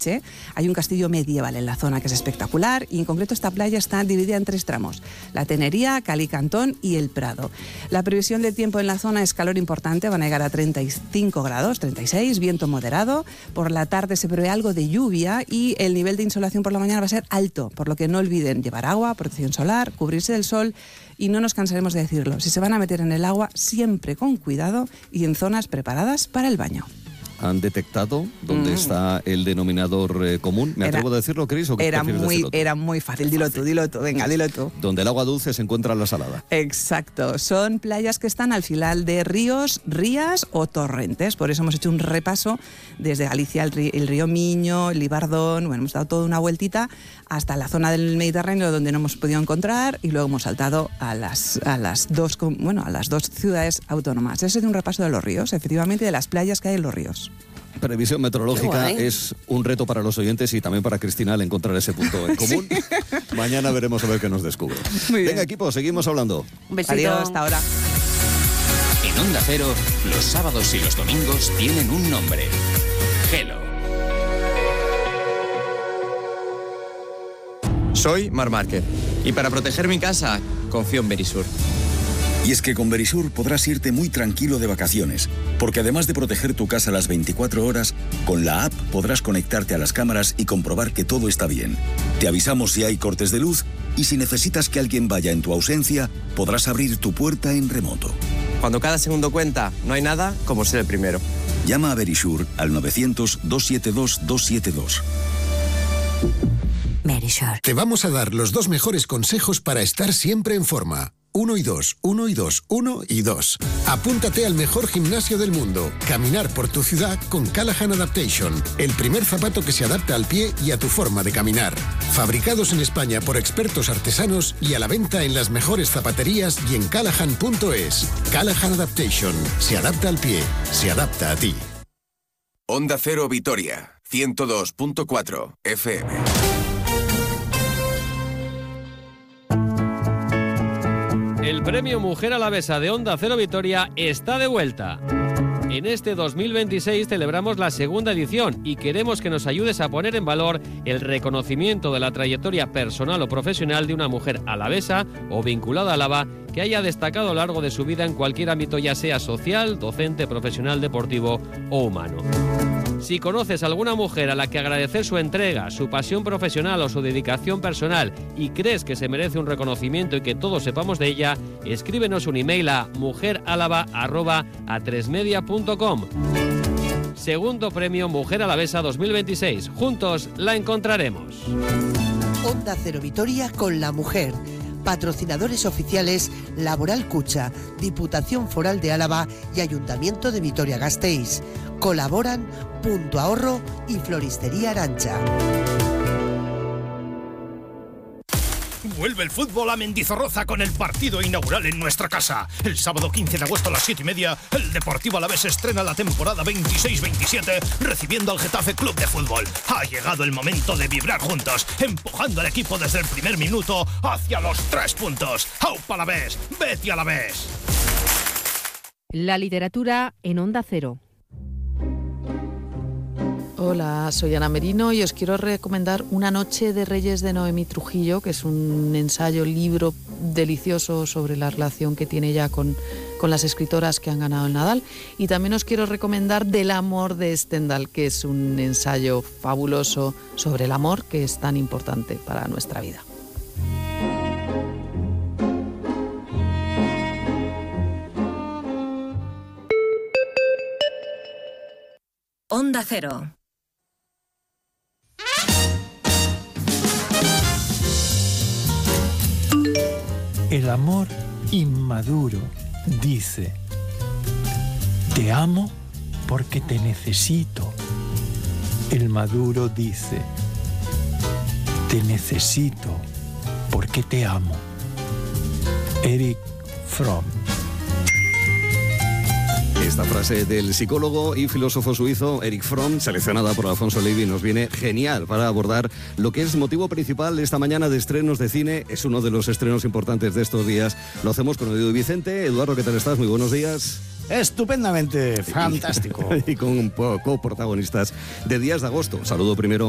Elche hay un castillo medieval en la zona que es espectacular, y en concreto esta playa está dividida en 3 tramos: la Tenería, Calicantón y el Prado. La previsión de tiempo en la zona es calor importante, van a llegar a 35 grados, 36, viento moderado. Por la tarde se prevé algo de lluvia y el nivel de insolación por la mañana va a ser alto, por lo que no olviden llevar agua, protección solar, cubrirse del sol, y no nos cansaremos de decirlo: si se van a meter en el agua, siempre con cuidado y en zonas preparadas para el baño. ¿Han detectado dónde está el denominador común? ¿Me atrevo a decirlo, Cris? Era muy fácil. Dilo tú, venga, dilo tú. Donde el agua dulce se encuentra la salada. Exacto. Son playas que están al final de ríos, rías o torrentes. Por eso hemos hecho un repaso desde Galicia, el río Miño, el Libardón. Bueno, hemos dado toda una vueltita hasta la zona del Mediterráneo donde no hemos podido encontrar, y luego hemos saltado a las dos ciudades autónomas. Ese es un repaso de los ríos, efectivamente, de las playas que hay en los ríos. Previsión meteorológica es un reto para los oyentes y también para Cristina al encontrar ese punto en común. Sí. Mañana veremos a ver qué nos descubre. Venga, equipo, seguimos hablando. Un besito. Adiós, hasta ahora. En Onda Cero, los sábados y los domingos tienen un nombre: Gelo. Soy Mar Márquez y para proteger mi casa confío en Verisur. Y es que con Verisur podrás irte muy tranquilo de vacaciones, porque además de proteger tu casa las 24 horas, con la app podrás conectarte a las cámaras y comprobar que todo está bien. Te avisamos si hay cortes de luz, y si necesitas que alguien vaya en tu ausencia, podrás abrir tu puerta en remoto. Cuando cada segundo cuenta, no hay nada como ser el primero. Llama a Verisur al 900-272-272. Verisur. Te vamos a dar los 2 mejores consejos para estar siempre en forma. 1 y 2, 1 y 2, 1 y 2. Apúntate al mejor gimnasio del mundo. Caminar por tu ciudad con Callahan Adaptation. El primer zapato que se adapta al pie y a tu forma de caminar. Fabricados en España por expertos artesanos y a la venta en las mejores zapaterías y en callahan.es. Callahan Adaptation. Se adapta al pie. Se adapta a ti. Onda Cero Vitoria, 102.4 FM. El premio Mujer Alavesa de Onda Cero Vitoria está de vuelta. En este 2026 celebramos la segunda edición y queremos que nos ayudes a poner en valor el reconocimiento de la trayectoria personal o profesional de una mujer alavesa o vinculada a Álava que haya destacado a lo largo de su vida en cualquier ámbito, ya sea social, docente, profesional, deportivo o humano. Si conoces a alguna mujer a la que agradecer su entrega, su pasión profesional o su dedicación personal y crees que se merece un reconocimiento y que todos sepamos de ella, escríbenos un email a mujeralava@atresmedia.com. Segundo premio Mujer Alavesa 2026. Juntos la encontraremos. Onda Cero Vitoria con la mujer. Patrocinadores oficiales: Laboral Cucha, Diputación Foral de Álava y Ayuntamiento de Vitoria-Gasteiz. Colaboran Punto Ahorro y Floristería Arancha. Vuelve el fútbol a Mendizorroza con el partido inaugural en nuestra casa. El sábado 15 de agosto a las 7:30, el Deportivo Alavés estrena la temporada 26-27 recibiendo al Getafe Club de Fútbol. Ha llegado el momento de vibrar juntos, empujando al equipo desde el primer minuto hacia los 3 puntos. ¡Aupa Alavés! ¡Vete Alavés! La literatura en Onda Cero. Hola, soy Ana Merino y os quiero recomendar Una noche de Reyes de Noemí Trujillo, que es un ensayo-libro delicioso sobre la relación que tiene ella con las escritoras que han ganado el Nadal. Y también os quiero recomendar Del amor de Stendhal, que es un ensayo fabuloso sobre el amor, que es tan importante para nuestra vida. Onda Cero. El amor inmaduro dice: te amo porque te necesito. El maduro dice: te necesito porque te amo. Erich Fromm. Esta frase del psicólogo y filósofo suizo Erich Fromm, seleccionada por Alfonso Levy, nos viene genial para abordar lo que es motivo principal esta mañana de estrenos de cine. Es uno de los estrenos importantes de estos días. Lo hacemos con Eduardo Vicente. Eduardo, ¿qué tal estás? Muy buenos días. Estupendamente, fantástico. Y con coprotagonistas de Días de Agosto. Saludo primero